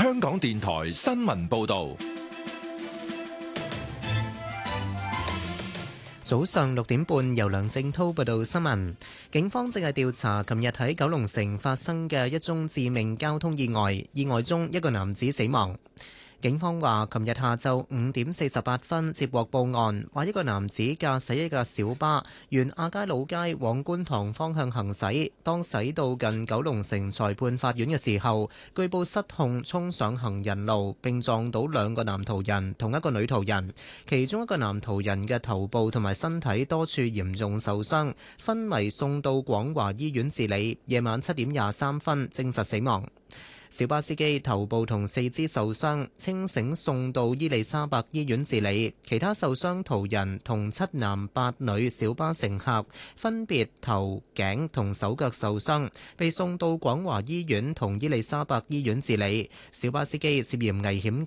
香港電台新聞報道。 早上6點半，由梁正滔報道新聞。警方正係調查琴日喺九龍城發生嘅一宗致命交通意外，意外中一個男子死亡。警方話，琴日下晝5點48分接獲報案，話一個男子駕駛一架小巴沿亞皆老街往觀塘方向行駛，當駛到近九龍城裁判法院嘅時候，據報失控衝上行人路，並撞到兩個男途人同一個女途人，其中一個男途人嘅頭部同埋身體多處嚴重受傷，昏迷送到廣華醫院治理，夜晚7點23分證實死亡。小巴司機頭部同四肢受傷，清醒送到伊利沙伯醫院治理。其他受傷途人同7男8女小巴乘客分別頭、頸同手腳受傷，被送到廣華醫院同伊利沙伯醫院治理。小巴司機涉嫌危險